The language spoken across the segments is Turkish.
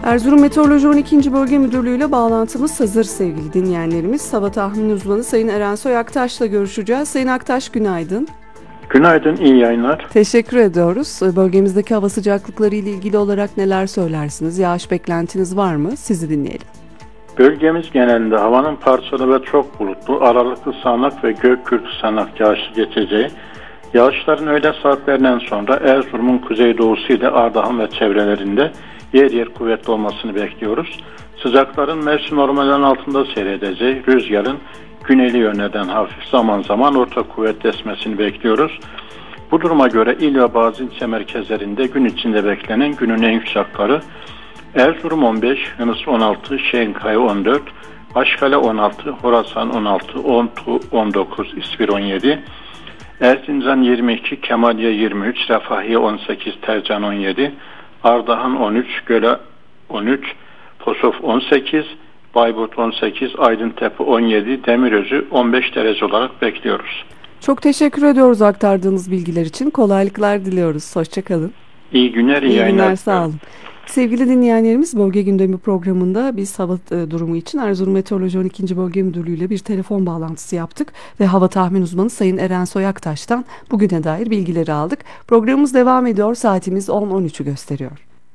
Erzurum Meteoroloji 12. Bölge Müdürlüğü ile bağlantımız hazır sevgili dinleyenlerimiz. Hava tahmini uzmanı Sayın Erensoy Aktaş'la görüşeceğiz. Sayın Aktaş, günaydın. Günaydın, iyi yayınlar. Teşekkür ediyoruz. Bölgemizdeki hava sıcaklıkları ile ilgili olarak neler söylersiniz? Yağış beklentiniz var mı? Sizi dinleyelim. Bölgemiz genelinde havanın parçalı ve çok bulutlu, aralıklı sağanak ve gök gürültülü sağanak yağışlı geçeceği, yağışların öğle saatlerinden sonra Erzurum'un kuzeydoğusu ile Ardahan ve çevrelerinde yer yer kuvvetli olmasını bekliyoruz. Sıcakların mevsim normalinin altında seyredeceği, rüzgarın güneyli yönlerden hafif zaman zaman orta kuvvetli esmesini bekliyoruz. Bu duruma göre il ve bazı ilçe merkezlerinde gün içinde beklenen günün en yüksekleri Erzurum 15, Yunus 16, Şehinkaya 14, Aşkale 16, Horasan 16, Ontu 19, İspir 17, Erzincan 22, Kemaliye 23, Refahiye 18, Tercan 17, Ardahan 13, Göle 13, Posof 18, Bayburt 18, Aydıntepe 17, Demirözü 15 derece olarak bekliyoruz. Çok teşekkür ediyoruz aktardığınız bilgiler için. Kolaylıklar diliyoruz. Hoşçakalın. İyi günler, iyi yayınlar. Sağ olun. Sevgili dinleyenlerimiz, Bölge Gündemi programında biz hava durumu için Erzurum Meteoroloji 12. Bölge Müdürlüğü ile bir telefon bağlantısı yaptık ve hava tahmin uzmanı Sayın Erensoy Aktaş'tan bugüne dair bilgileri aldık. Programımız devam ediyor. Saatimiz 10.13'ü gösteriyor.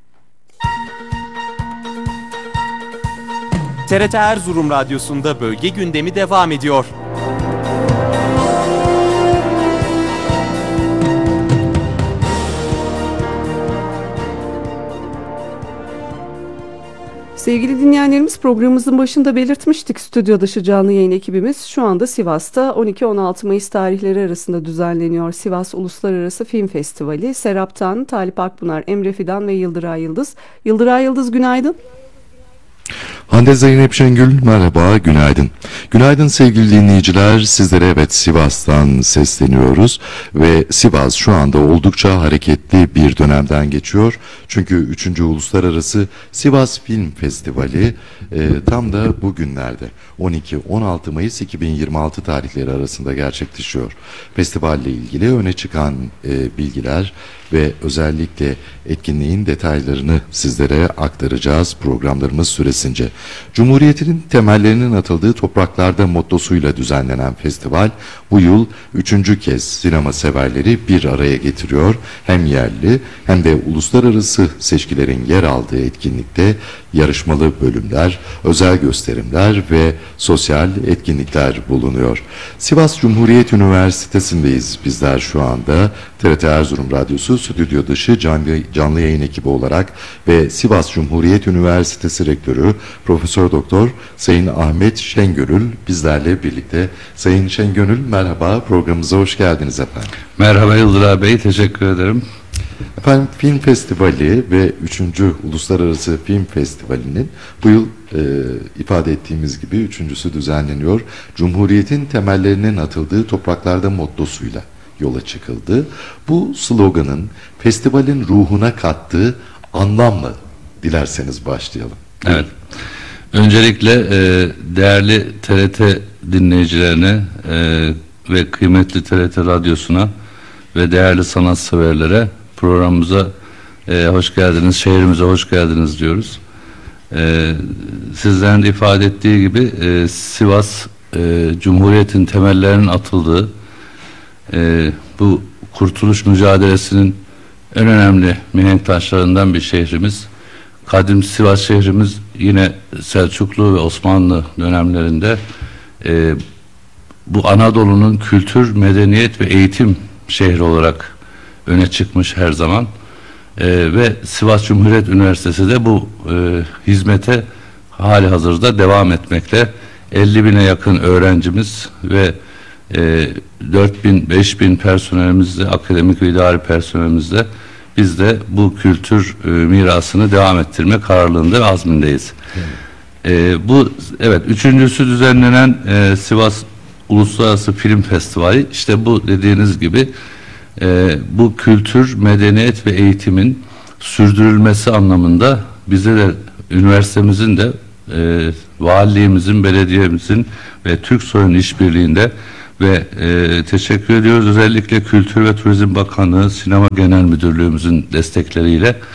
TRT Erzurum Radyosu'nda Bölge Gündemi devam ediyor. Sevgili dinleyenlerimiz, programımızın başında belirtmiştik, stüdyo dışı canlı yayın ekibimiz şu anda Sivas'ta 12-16 Mayıs tarihleri arasında düzenleniyor Sivas Uluslararası Film Festivali. Serap'tan Talip Akpınar, Emre Fidan ve Yıldıray Yıldız. Yıldıray Yıldız, günaydın. Hande Zeynep Şengül, merhaba, günaydın. Günaydın sevgili dinleyiciler, sizlere Sivas'tan sesleniyoruz ve Sivas şu anda oldukça hareketli bir dönemden geçiyor. Çünkü 3. Uluslararası Sivas Film Festivali tam da bugünlerde 12-16 Mayıs 2026 tarihleri arasında gerçekleşiyor. Festivalle ilgili öne çıkan bilgiler ve özellikle etkinliğin detaylarını sizlere aktaracağız programlarımız süresince. Cumhuriyet'in temellerinin atıldığı topraklarda mottosuyla düzenlenen festival bu yıl 3. kez sinema severleri bir araya getiriyor. Hem yerli hem de uluslararası seçkilerin yer aldığı etkinlikte yarışmalı bölümler, özel gösterimler ve sosyal etkinlikler bulunuyor. Sivas Cumhuriyet Üniversitesi'ndeyiz bizler şu anda. TRT Erzurum Radyosu stüdyo dışı canlı yayın ekibi olarak ve Sivas Cumhuriyet Üniversitesi Rektörü Profesör Doktor Sayın Ahmet Şengönül bizlerle birlikte. Sayın Şengönül, merhaba, programımıza hoş geldiniz efendim. Merhaba Yıldıray Bey, teşekkür ederim. Efendim, Film Festivali ve 3. Uluslararası Film Festivali'nin bu yıl ifade ettiğimiz gibi 3.'sü düzenleniyor. Cumhuriyet'in temellerinin atıldığı topraklarda mottosuyla yola çıkıldı. Bu sloganın festivalin ruhuna kattığı anlamla dilerseniz başlayalım. Evet. Öncelikle değerli TRT dinleyicilerine ve kıymetli TRT Radyosu'na ve değerli sanatseverlere programımıza hoş geldiniz, şehrimize hoş geldiniz diyoruz. Sizlerin de ifade ettiği gibi Sivas Cumhuriyet'in temellerinin atıldığı bu kurtuluş mücadelesinin en önemli mihenk taşlarından bir şehrimiz. Kadim Sivas şehrimiz yine Selçuklu ve Osmanlı dönemlerinde bu Anadolu'nun kültür, medeniyet ve eğitim şehri olarak öne çıkmış her zaman. Ve Sivas Cumhuriyet Üniversitesi de bu hizmete hali hazırda devam etmekte. 50.000'e yakın öğrencimiz ve 4.000-5.000 personelimizle, akademik ve idari personelimizle biz de bu kültür mirasını devam ettirme kararlılığında ve azmindeyiz. Bu evet 3.'sü düzenlenen Sivas Uluslararası Film Festivali, işte bu dediğiniz gibi bu kültür, medeniyet ve eğitimin sürdürülmesi anlamında bize de üniversitemizin de valiliğimizin, belediyemizin ve Türksoy'un işbirliğinde ve teşekkür ediyoruz özellikle Kültür ve Turizm Bakanlığı, Sinema Genel Müdürlüğümüzün destekleriyle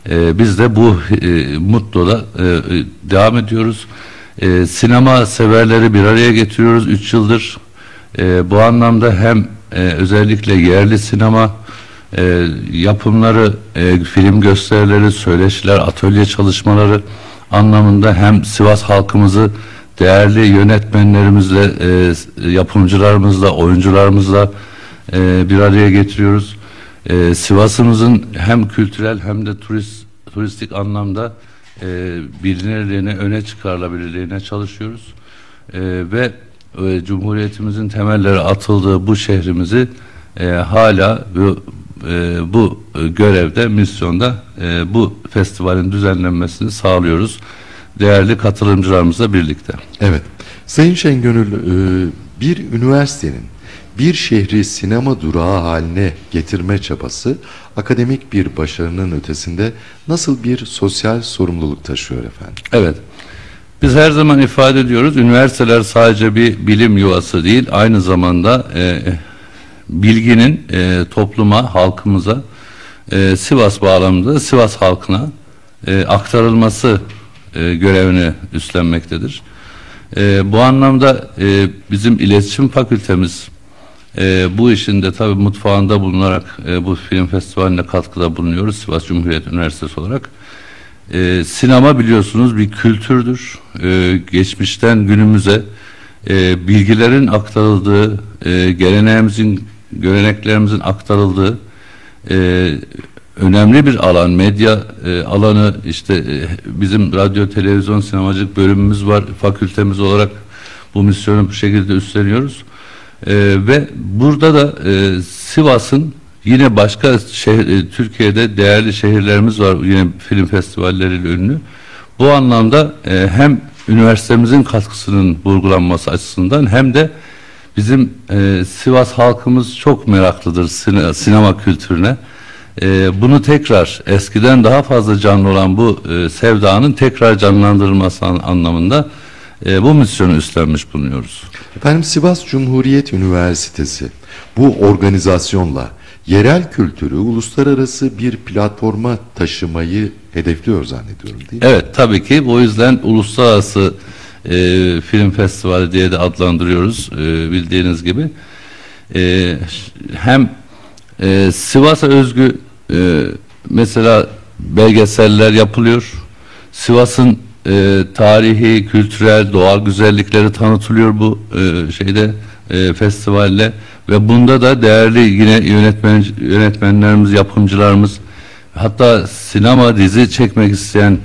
Biz de bu mottoda devam ediyoruz. Sinema severleri bir araya getiriyoruz 3 yıldır. Bu anlamda hem özellikle yerli sinema yapımları, film gösterileri, söyleşiler, atölye çalışmaları anlamında hem Sivas halkımızı değerli yönetmenlerimizle, yapımcılarımızla, oyuncularımızla bir araya getiriyoruz. Sivas'ımızın hem kültürel hem de turistik anlamda bilinirliğine, öne çıkarılabilirliğine çalışıyoruz. Ve Cumhuriyetimizin temelleri atıldığı bu şehrimizi hala bu görevde, misyonda bu festivalin düzenlenmesini sağlıyoruz. Değerli katılımcılarımızla birlikte. Evet. Sayın Şengönül, bir üniversitenin bir şehri sinema durağı haline getirme çabası akademik bir başarının ötesinde nasıl bir sosyal sorumluluk taşıyor efendim? Evet. Biz her zaman ifade ediyoruz, üniversiteler sadece bir bilim yuvası değil, aynı zamanda bilginin topluma, halkımıza, Sivas bağlamında Sivas halkına aktarılması görevini üstlenmektedir. Bu anlamda bizim iletişim fakültemiz bu işin de tabii mutfağında bulunarak bu film festivaline katkıda bulunuyoruz Sivas Cumhuriyet Üniversitesi olarak. Sinema biliyorsunuz bir kültürdür. Geçmişten günümüze bilgilerin aktarıldığı, göreneklerimizin aktarıldığı önemli bir alan, medya alanı. İşte bizim radyo, televizyon, sinemacılık bölümümüz var. Fakültemiz olarak bu misyonu bu şekilde üstleniyoruz. Ve burada da Sivas'ın yine başka Türkiye'de değerli şehirlerimiz var. Yine film festivalleriyle ünlü. Bu anlamda hem üniversitemizin katkısının vurgulanması açısından hem de bizim Sivas halkımız çok meraklıdır sinema kültürüne. Bunu tekrar eskiden daha fazla canlı olan bu sevdanın tekrar canlandırılması anlamında bu misyonu üstlenmiş bulunuyoruz. Efendim, Sivas Cumhuriyet Üniversitesi bu organizasyonla yerel kültürü uluslararası bir platforma taşımayı hedefliyor zannediyorum, değil mi? Evet, tabii ki. O yüzden uluslararası film festivali diye de adlandırıyoruz bildiğiniz gibi. Hem Sivas'a özgü mesela belgeseller yapılıyor. Sivas'ın tarihi, kültürel, doğal güzellikleri tanıtılıyor bu festivalle ve bunda da değerli yine yönetmenlerimiz, yapımcılarımız, hatta sinema dizi çekmek isteyen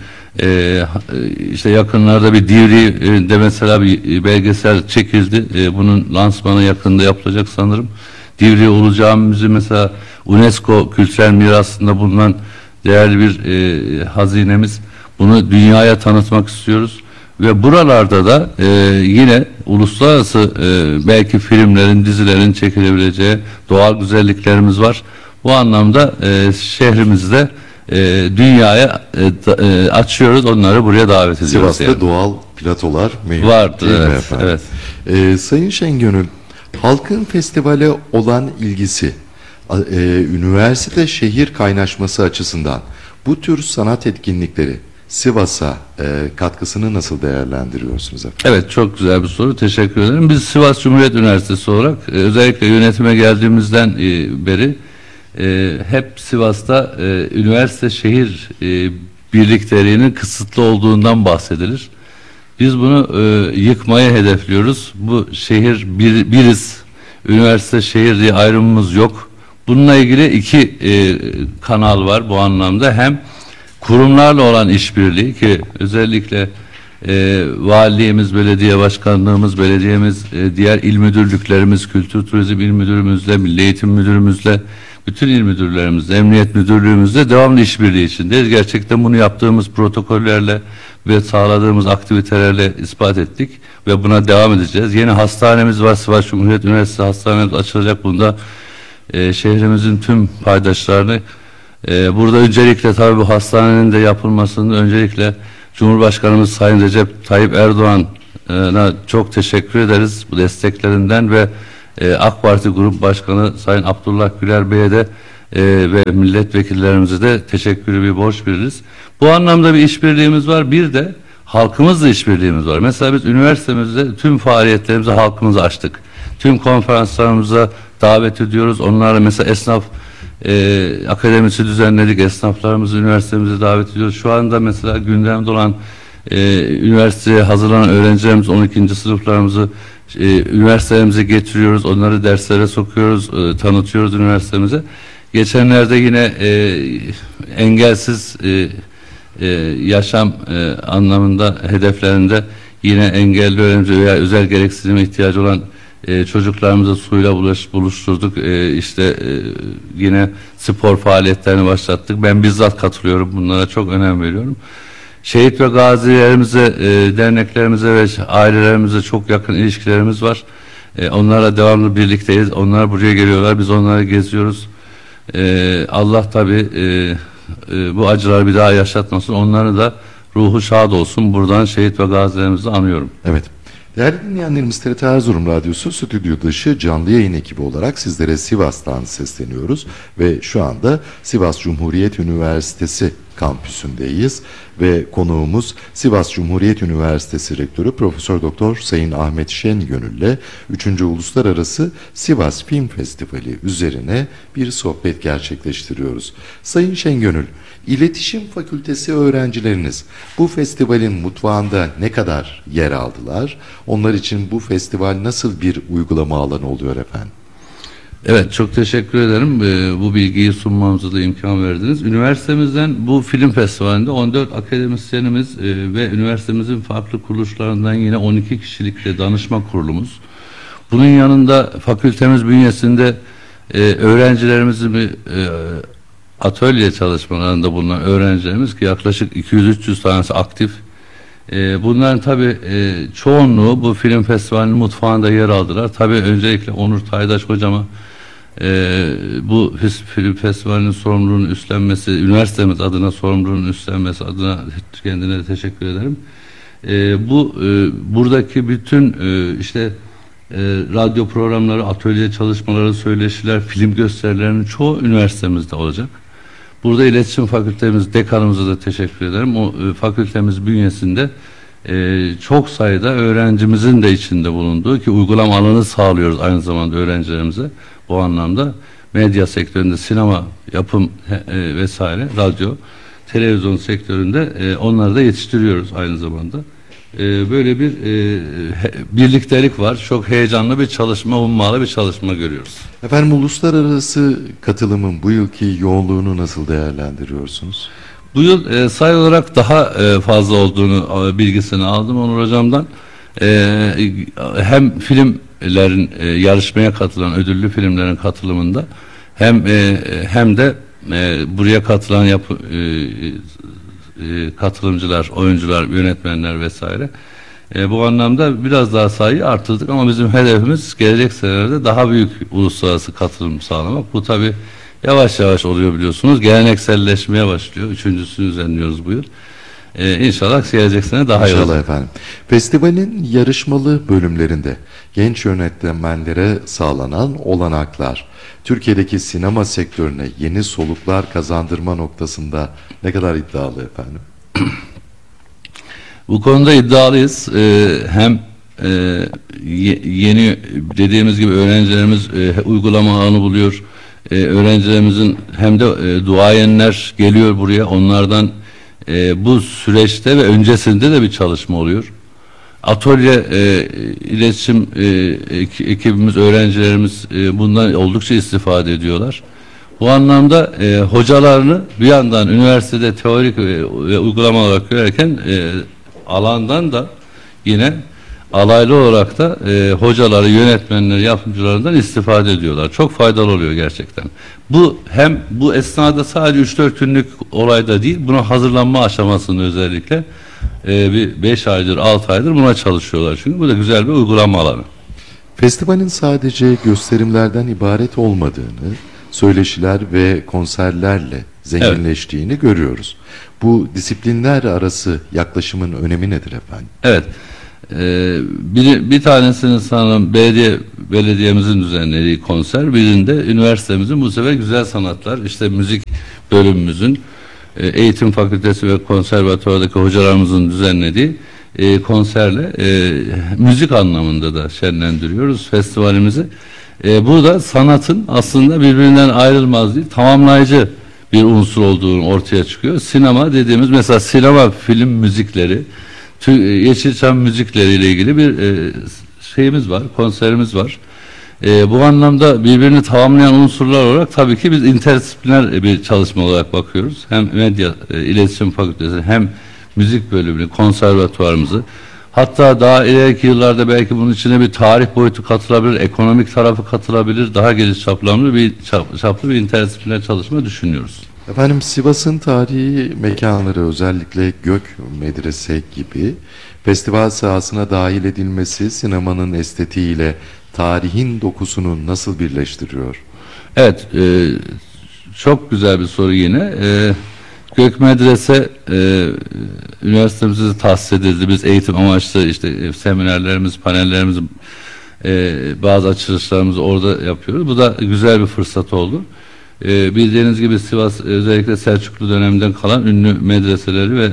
işte yakınlarda bir Divri'de mesela bir belgesel çekildi. Bunun lansmanı yakında yapılacak sanırım. Divri Ulu Camimizi mesela UNESCO kültürel mirasında bulunan değerli bir hazinemiz. Bunu dünyaya tanıtmak istiyoruz. Ve buralarda da yine uluslararası belki filmlerin, dizilerin çekilebileceği doğal güzelliklerimiz var. Bu anlamda şehrimizde dünyaya açıyoruz. Onları buraya davet ediyoruz. Sivas'ta yani doğal platolar mevcut. vardır. Değil mi Evet, efendim? evet. Sayın Şengönül, halkın festivale olan ilgisi, üniversite şehir kaynaşması açısından bu tür sanat etkinlikleri Sivas'a katkısını nasıl değerlendiriyorsunuz efendim? Evet, çok güzel bir soru. Teşekkür ederim. Biz Sivas Cumhuriyet Üniversitesi olarak özellikle yönetime geldiğimizden beri hep Sivas'ta üniversite şehir birlikteliğinin kısıtlı olduğundan bahsedilir. Biz bunu yıkmayı hedefliyoruz. Bu şehir biriz. Üniversite şehir diye ayrımımız yok. Bununla ilgili iki kanal var bu anlamda. Hem kurumlarla olan işbirliği ki özellikle valiliğimiz, belediye başkanlığımız, belediyemiz, diğer il müdürlüklerimiz, kültür turizm il müdürümüzle, milli eğitim müdürümüzle, bütün il müdürlerimizle, emniyet müdürlüğümüzle devamlı işbirliği içindeyiz. Gerçekten bunu yaptığımız protokollerle ve sağladığımız aktivitelerle ispat ettik ve buna devam edeceğiz. Yeni hastanemiz var. Sivas Cumhuriyet Üniversitesi hastanemiz açılacak. Bunda şehrimizin tüm paydaşlarını burada öncelikle tabii bu hastanenin de yapılmasını öncelikle Cumhurbaşkanımız Sayın Recep Tayyip Erdoğan'a çok teşekkür ederiz bu desteklerinden ve AK Parti Grup Başkanı Sayın Abdullah Güler Bey'e de ve milletvekillerimize de teşekkürü bir borç biliriz. Bu anlamda bir işbirliğimiz var. Bir de halkımızla işbirliğimiz var. Mesela biz üniversitemizde tüm faaliyetlerimizi halkımıza açtık. Tüm konferanslarımıza davet ediyoruz. Onlarla mesela esnaf akademisi düzenledik. Esnaflarımızı üniversitemize davet ediyoruz. Şu anda mesela gündemde olan üniversiteye hazırlanan öğrencilerimiz 12. sınıflarımızı üniversitelerimize getiriyoruz. Onları derslere sokuyoruz, tanıtıyoruz üniversitemize. Geçenlerde yine engelsiz yaşam anlamında hedeflerinde yine engelli öğrenci veya özel gereksinime ihtiyacı olan çocuklarımızı suyla buluşturduk. Yine spor faaliyetlerini başlattık. Ben bizzat katılıyorum. Bunlara çok önem veriyorum. Şehit ve gazilerimize, derneklerimize ve ailelerimize çok yakın ilişkilerimiz var. Onlarla devamlı birlikteyiz. Onlar buraya geliyorlar. Biz onları geziyoruz. Allah tabii bu acıları bir daha yaşatmasın. Onları da ruhu şad olsun. Buradan şehit ve gazilerimizi anıyorum. Evet. Değerli dinleyenlerimiz, TRT Erzurum Radyosu stüdyo dışı canlı yayın ekibi olarak sizlere Sivas'tan sesleniyoruz ve şu anda Sivas Cumhuriyet Üniversitesi kampüsündeyiz ve konuğumuz Sivas Cumhuriyet Üniversitesi Rektörü Profesör Doktor Sayın Ahmet Şengönül ile 3. Uluslararası Sivas Film Festivali üzerine bir sohbet gerçekleştiriyoruz. Sayın Şengönül, İletişim Fakültesi öğrencileriniz bu festivalin mutfağında ne kadar yer aldılar? Onlar için bu festival nasıl bir uygulama alanı oluyor efendim? Evet, çok teşekkür ederim. Bu bilgiyi sunmamıza da imkan verdiniz. Üniversitemizden bu film festivalinde 14 akademisyenimiz ve üniversitemizin farklı kuruluşlarından yine 12 kişilikle danışma kurulumuz. Bunun yanında fakültemiz bünyesinde öğrencilerimizin atölye çalışmalarında bulunan öğrencilerimiz ki yaklaşık 200-300 tanesi aktif. Bunların tabii çoğunluğu bu film festivalinin mutfağında yer aldılar. Tabii öncelikle Onur Taydaş hocama bu film festivalinin sorumluluğunu üstlenmesi, üniversitemiz adına sorumluluğunu üstlenmesi adına kendine de teşekkür ederim. Buradaki bütün radyo programları, atölye çalışmaları, söyleşiler, film gösterilerinin çoğu üniversitemizde olacak. Burada iletişim fakültemiz dekanımıza da teşekkür ederim. O fakültemiz bünyesinde çok sayıda öğrencimizin de içinde bulunduğu ki uygulama alanı sağlıyoruz aynı zamanda öğrencilerimize. Bu anlamda medya sektöründe sinema, yapım vesaire, radyo, televizyon sektöründe onları da yetiştiriyoruz aynı zamanda. Böyle bir birliktelik var. Çok heyecanlı bir çalışma, ummalı bir çalışma görüyoruz. Efendim, uluslararası katılımın bu yılki yoğunluğunu nasıl değerlendiriyorsunuz? Bu yıl sayı olarak daha fazla olduğunu bilgisini aldım Onur Hocam'dan. Hem filmlerin yarışmaya katılan, ödüllü filmlerin katılımında hem de buraya katılan katılımcılar, oyuncular, yönetmenler vesaire. Bu anlamda biraz daha sayıyı artırdık ama bizim hedefimiz gelecek senelerde daha büyük uluslararası katılım sağlamak. Bu tabii yavaş yavaş oluyor biliyorsunuz. Gelenekselleşmeye başlıyor. 3.'sünü düzenliyoruz bu yıl. İnşallah gelecek sene daha iyi olacak. İnşallah efendim. Festivalin yarışmalı bölümlerinde genç yönetmenlere sağlanan olanaklar, Türkiye'deki sinema sektörüne yeni soluklar kazandırma noktasında ne kadar iddialı efendim? Bu konuda iddialıyız. Hem yeni dediğimiz gibi öğrencilerimiz uygulama alanı buluyor. Öğrencilerimizin hem de duayenler geliyor buraya. Onlardan bu süreçte ve öncesinde de bir çalışma oluyor. Atölye iletişim ekibimiz, öğrencilerimiz bundan oldukça istifade ediyorlar. Bu anlamda hocalarını bir yandan üniversitede teorik ve uygulama olarak görürken alandan da yine alaylı olarak da hocaları, yönetmenleri, yapımcılarından istifade ediyorlar. Çok faydalı oluyor gerçekten. Bu esnada sadece 3-4 günlük olayda değil, buna hazırlanma aşamasında özellikle bir 5 aydır, 6 aydır buna çalışıyorlar. Çünkü bu da güzel bir uygulama alanı. Festivalin sadece gösterimlerden ibaret olmadığını, söyleşiler ve konserlerle zenginleştiğini görüyoruz. Bu disiplinler arası yaklaşımın önemi nedir efendim? Evet. Bir tanesinin sanırım belediyemizin düzenlediği konser, birinde üniversitemizin bu sefer güzel sanatlar, işte müzik bölümümüzün, eğitim fakültesi ve konservatuvardaki hocalarımızın düzenlediği konserle müzik anlamında da şenlendiriyoruz festivalimizi. Burada sanatın aslında birbirinden ayrılmaz değil, tamamlayıcı bir unsur olduğunu ortaya çıkıyor. Sinema dediğimiz, mesela sinema film müzikleri, Yeşilçam müzikleriyle ilgili bir şeyimiz var, konserimiz var. Bu anlamda birbirini tamamlayan unsurlar olarak tabii ki biz interdisipliner bir çalışma olarak bakıyoruz. Hem medya iletişim fakültesi, hem müzik bölümünü, konservatuvarımızı, hatta daha ileriki yıllarda belki bunun içine bir tarih boyutu katılabilir, ekonomik tarafı katılabilir, daha geniş çaplı bir interdisipliner çalışma düşünüyoruz. Efendim, Sivas'ın tarihi mekanları, özellikle Gök Medrese gibi festival sahasına dahil edilmesi sinemanın estetiğiyle tarihin dokusunu nasıl birleştiriyor? Evet, çok güzel bir soru yine. Gök Medrese üniversitemize tahsis edildi. Biz eğitim amaçlı işte seminerlerimiz, panellerimiz, bazı açılışlarımızı orada yapıyoruz. Bu da güzel bir fırsat oldu. Bildiğiniz gibi Sivas özellikle Selçuklu döneminden kalan ünlü medreseleri ve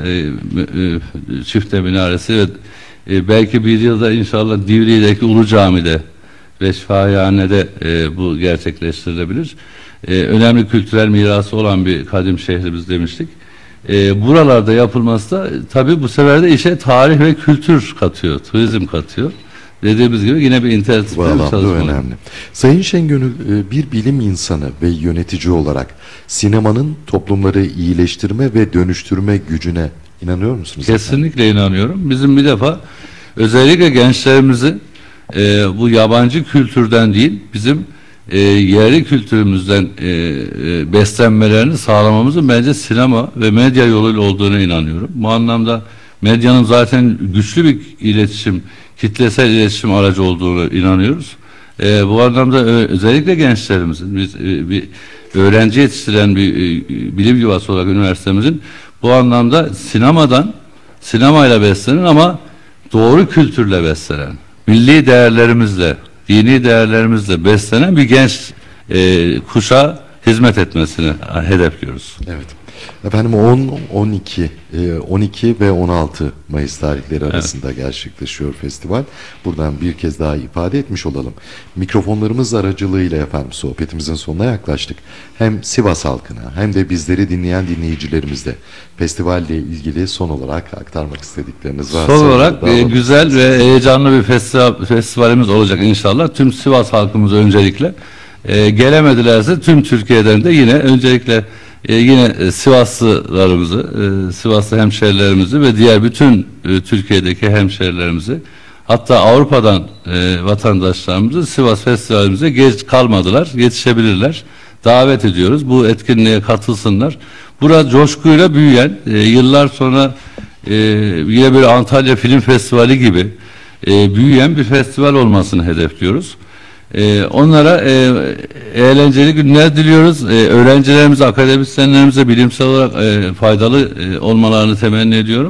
Çifte Minaresi ve belki bir yılda inşallah Divriği'deki Ulu Cami'de ve Şahihane'de bu gerçekleştirilebilir. Önemli kültürel mirası olan bir kadim şehrimiz demiştik. Buralarda yapılması da tabii bu sefer de işe tarih ve kültür katıyor, turizm katıyor. Dediğimiz gibi yine bir interdisipliner çalışma. Önemli. Sayın Şengönül, bir bilim insanı ve yönetici olarak sinemanın toplumları iyileştirme ve dönüştürme gücüne inanıyor musunuz? Kesinlikle inanıyorum. Bizim bir defa özellikle gençlerimizi bu yabancı kültürden değil, bizim yerli kültürümüzden beslenmelerini sağlamamızın bence sinema ve medya yoluyla olduğuna inanıyorum. Bu anlamda medyanın zaten güçlü bir iletişim, kitlesel iletişim aracı olduğunu inanıyoruz. Bu anlamda özellikle gençlerimizin, biz bir öğrenci yetiştiren bir bilim yuvası olarak üniversitemizin bu anlamda sinemayla beslenen ama doğru kültürle beslenen, milli değerlerimizle, dini değerlerimizle beslenen bir genç kuşağa hizmet etmesini hedefliyoruz. Evet. Efendim, 12 ve 16 Mayıs tarihleri arasında gerçekleşiyor festival. Buradan bir kez daha ifade etmiş olalım. Mikrofonlarımız aracılığıyla efendim sohbetimizin sonuna yaklaştık. Hem Sivas halkına hem de bizleri dinleyen dinleyicilerimizle festivalle ilgili son olarak aktarmak istedikleriniz varsa. Son olarak güzel ve heyecanlı bir festivalimiz olacak inşallah. Tüm Sivas halkımız öncelikle gelemedilerse tüm Türkiye'den de yine öncelikle yine Sivaslılarımızı, Sivaslı hemşehrilerimizi ve diğer bütün Türkiye'deki hemşehrilerimizi, hatta Avrupa'dan vatandaşlarımızı Sivas Festivalimize geç kalmadılar, yetişebilirler. Davet ediyoruz. Bu etkinliğe katılsınlar. Burada coşkuyla büyüyen, yıllar sonra yine böyle Antalya Film Festivali gibi büyüyen bir festival olmasını hedefliyoruz. Onlara eğlenceli günler diliyoruz. Öğrencilerimize, akademisyenlerimize bilimsel olarak faydalı olmalarını temenni ediyorum.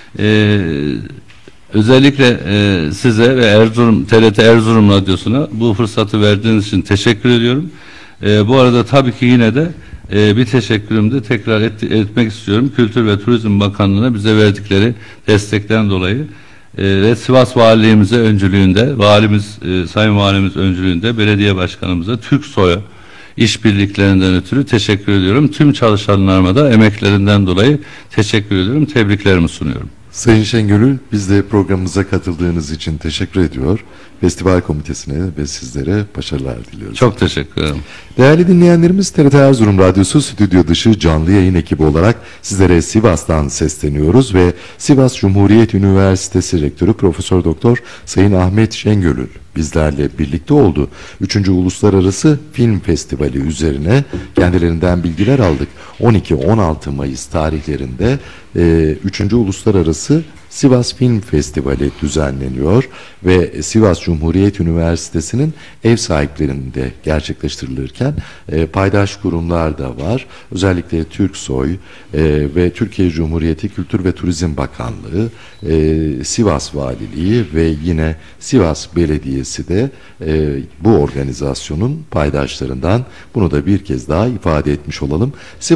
Özellikle size ve TRT Erzurum Radyosu'na bu fırsatı verdiğiniz için teşekkür ediyorum. Bu arada tabii ki yine de bir teşekkürümü de tekrar etmek istiyorum. Kültür ve Turizm Bakanlığı'na bize verdikleri destekten dolayı. Ve Sivas Valiliğimize öncülüğünde, Sayın Valimiz öncülüğünde belediye başkanımıza, TÜRKSOY'a işbirliklerinden ötürü teşekkür ediyorum. Tüm çalışanlarıma da emeklerinden dolayı teşekkür ediyorum. Tebriklerimi sunuyorum. Sayın Şengönül, biz de programımıza katıldığınız için teşekkür ediyor. Festival komitesine ve sizlere başarılar diliyoruz. Çok teşekkür ederim. Değerli dinleyenlerimiz, TRT Erzurum Radyosu stüdyo dışı canlı yayın ekibi olarak sizlere Sivas'tan sesleniyoruz ve Sivas Cumhuriyet Üniversitesi Rektörü Profesör Doktor Sayın Ahmet Şengönül bizlerle birlikte oldu. 3. Uluslararası Film Festivali üzerine kendilerinden bilgiler aldık. 12-16 Mayıs tarihlerinde 3. Uluslararası Sivas Film Festivali düzenleniyor ve Sivas Cumhuriyet Üniversitesi'nin ev sahipliğinde gerçekleştirilirken paydaş kurumlar da var. Özellikle Türksoy ve Türkiye Cumhuriyeti Kültür ve Turizm Bakanlığı, Sivas Valiliği ve yine Sivas Belediyesi de bu organizasyonun paydaşlarından. Bunu da bir kez daha ifade etmiş olalım.